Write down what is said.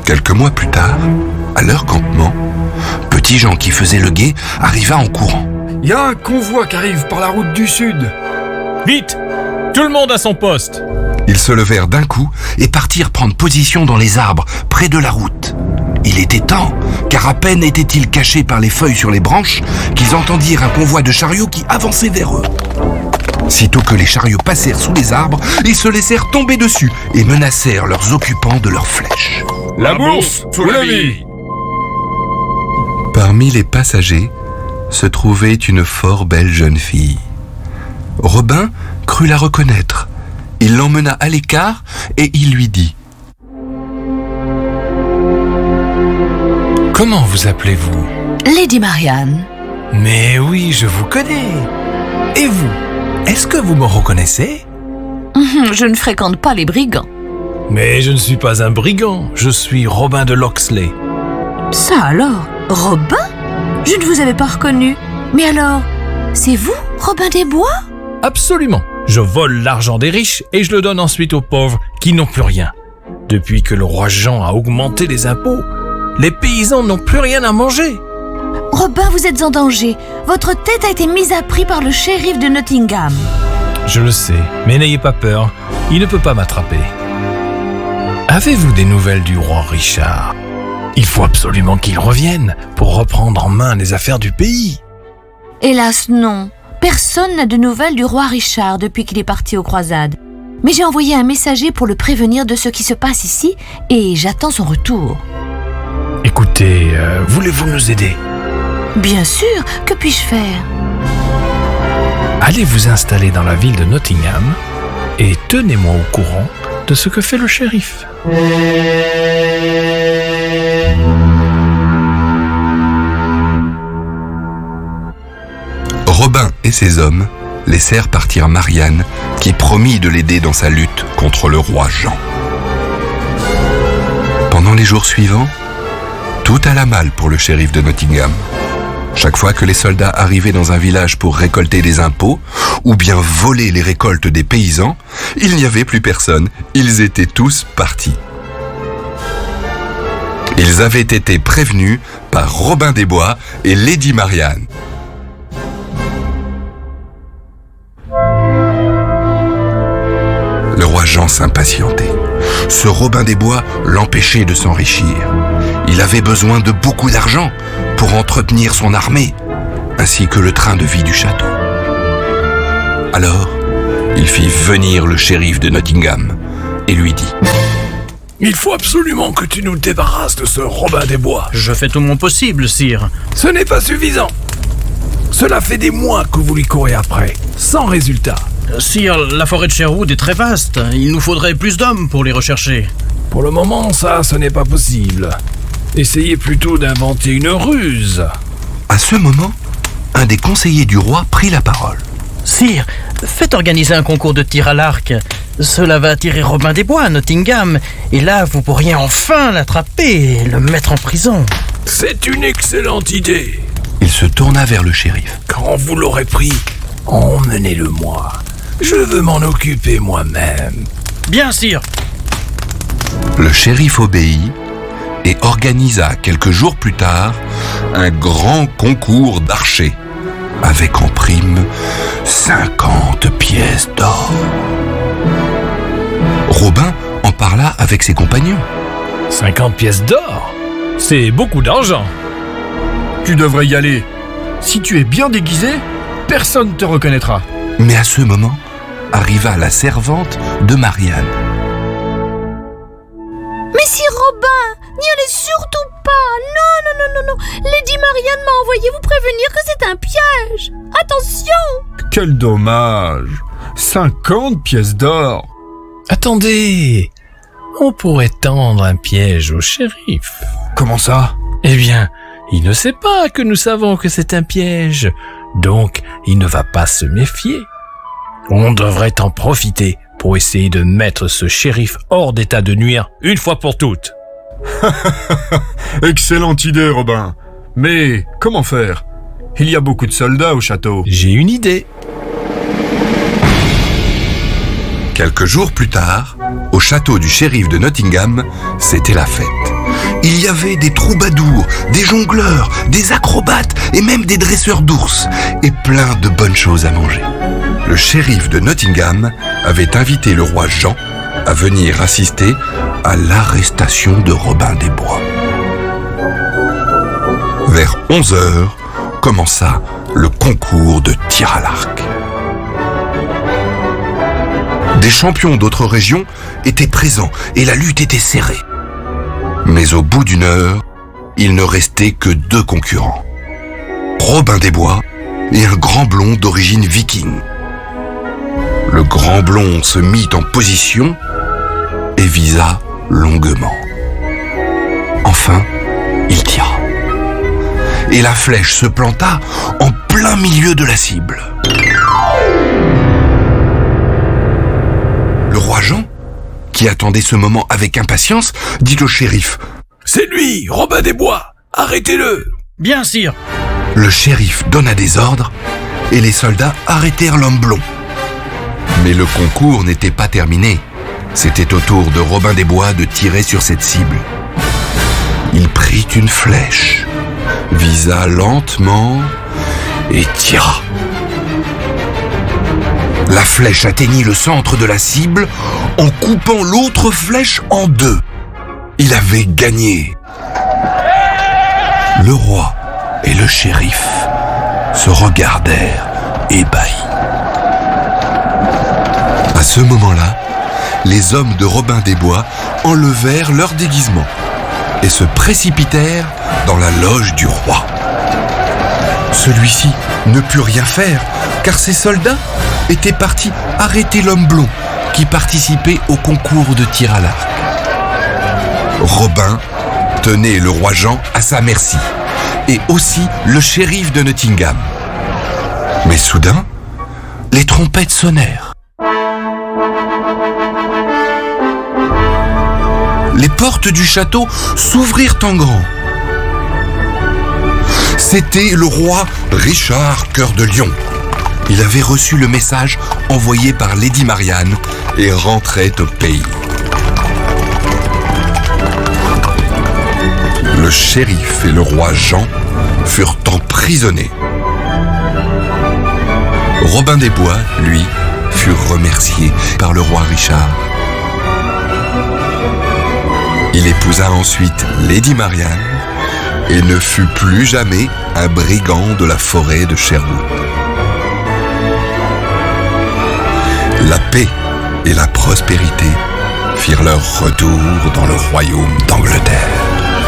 Quelques mois plus tard, à leur campement, Petit Jean qui faisait le guet arriva en courant. Il y a un convoi qui arrive par la route du sud. Vite! Tout le monde à son poste! Ils se levèrent d'un coup et partirent prendre position dans les arbres, près de la route. Il était temps, car à peine étaient-ils cachés par les feuilles sur les branches, qu'ils entendirent un convoi de chariots qui avançait vers eux. Sitôt que les chariots passèrent sous les arbres, ils se laissèrent tomber dessus et menacèrent leurs occupants de leurs flèches. La bourse sous la vie. Parmi les passagers se trouvait une fort belle jeune fille. Robin crut la reconnaître. Il l'emmena à l'écart et il lui dit : « Comment vous appelez-vous ? » ?»« Lady Marianne. » »« Mais oui, je vous connais. Et vous ? Est-ce que vous me reconnaissez ? » ?»« Je ne fréquente pas les brigands. »« Mais je ne suis pas un brigand, je suis Robin de Locksley. »« Ça alors ? Robin ? Je ne vous avais pas reconnu. Mais alors, c'est vous, Robin des Bois ? » ?»« Absolument. Je vole l'argent des riches et je le donne ensuite aux pauvres qui n'ont plus rien. Depuis que le roi Jean a augmenté les impôts, les paysans n'ont plus rien à manger. » »« Robin, vous êtes en danger. Votre tête a été mise à prix par le shérif de Nottingham. » »« Je le sais, mais n'ayez pas peur, il ne peut pas m'attraper. »« Avez-vous des nouvelles du roi Richard ? Il faut absolument qu'il revienne pour reprendre en main les affaires du pays. » »« Hélas, non. Personne n'a de nouvelles du roi Richard depuis qu'il est parti aux croisades. Mais j'ai envoyé un messager pour le prévenir de ce qui se passe ici et j'attends son retour. » »« Écoutez, voulez-vous nous aider ? » »« Bien sûr, que puis-je faire ? » »« Allez vous installer dans la ville de Nottingham et tenez-moi au courant de ce que fait le shérif. » Robin et ses hommes laissèrent partir Marianne, qui promit de l'aider dans sa lutte contre le roi Jean. Pendant les jours suivants, tout alla mal pour le shérif de Nottingham. Chaque fois que les soldats arrivaient dans un village pour récolter des impôts ou bien voler les récoltes des paysans, il n'y avait plus personne, ils étaient tous partis. Ils avaient été prévenus par Robin des Bois et Lady Marianne. Le roi Jean s'impatientait. Ce Robin des Bois l'empêchait de s'enrichir. Il avait besoin de beaucoup d'argent pour entretenir son armée, ainsi que le train de vie du château. Alors, il fit venir le shérif de Nottingham et lui dit : « Il faut absolument que tu nous débarrasses de ce Robin des Bois. » »« Je fais tout mon possible, sire. »« Ce n'est pas suffisant. Cela fait des mois que vous lui courez après, sans résultat. » »« Sire, la forêt de Sherwood est très vaste. Il nous faudrait plus d'hommes pour les rechercher. » »« Pour le moment, ce n'est pas possible. Essayez plutôt d'inventer une ruse. » À ce moment, un des conseillers du roi prit la parole. « Sire, faites organiser un concours de tir à l'arc. Cela va attirer Robin des Bois à Nottingham. Et là, vous pourriez enfin l'attraper et le mettre en prison. » »« C'est une excellente idée. » Il se tourna vers le shérif. « Quand vous l'aurez pris, emmenez-le-moi. Je veux m'en occuper moi-même. » »« Bien, sire. » Le shérif obéit et organisa quelques jours plus tard un grand concours d'archers, avec en prime 50 pièces d'or. Robin en parla avec ses compagnons. 50 pièces d'or ? C'est beaucoup d'argent. Tu devrais y aller. Si tu es bien déguisé, personne ne te reconnaîtra. Mais à ce moment, arriva la servante de Marianne. « Mais sire Robin, n'y allez surtout pas. Non. Lady Marianne m'a envoyé vous prévenir que c'est un piège. Attention !» »« Quel dommage. 50 pièces d'or. » »« Attendez, on pourrait tendre un piège au shérif. » »« Comment ça ? » ?»« Eh bien, il ne sait pas que nous savons que c'est un piège, donc il ne va pas se méfier. On devrait en profiter pour essayer de mettre ce shérif hors d'état de nuire une fois pour toutes. » Excellente idée, Robin. Mais comment faire ? Il y a beaucoup de soldats au château. J'ai une idée. Quelques jours plus tard, au château du shérif de Nottingham, c'était la fête. Il y avait des troubadours, des jongleurs, des acrobates et même des dresseurs d'ours et plein de bonnes choses à manger. Le shérif de Nottingham avait invité le roi Jean à venir assister à l'arrestation de Robin des Bois. Vers 11h commença le concours de tir à l'arc. Des champions d'autres régions étaient présents et la lutte était serrée. Mais au bout d'une heure, il ne restait que 2 concurrents. Robin des Bois et un grand blond d'origine viking. Le grand blond se mit en position et visa longuement. Enfin, il tira. Et la flèche se planta en plein milieu de la cible. Le roi Jean, qui attendait ce moment avec impatience, dit au shérif : « C'est lui, Robin des Bois. Arrêtez-le !» Bien, sire. Le shérif donna des ordres et les soldats arrêtèrent l'homme blond. Mais le concours n'était pas terminé. C'était au tour de Robin des Bois de tirer sur cette cible. Il prit une flèche, visa lentement et tira. La flèche atteignit le centre de la cible en coupant l'autre flèche en 2. Il avait gagné. Le roi et le shérif se regardèrent ébahis. À ce moment-là, les hommes de Robin des Bois enlevèrent leur déguisement et se précipitèrent dans la loge du roi. Celui-ci ne put rien faire car ses soldats étaient partis arrêter l'homme blond qui participait au concours de tir à l'arc. Robin tenait le roi Jean à sa merci et aussi le shérif de Nottingham. Mais soudain, les trompettes sonnèrent. Les portes du château s'ouvrirent en grand. C'était le roi Richard Cœur de Lion. Il avait reçu le message envoyé par Lady Marianne et rentrait au pays. Le shérif et le roi Jean furent emprisonnés. Robin des Bois, lui, fut remercié par le roi Richard. Il épousa ensuite Lady Marianne et ne fut plus jamais un brigand de la forêt de Sherwood. La paix et la prospérité firent leur retour dans le royaume d'Angleterre.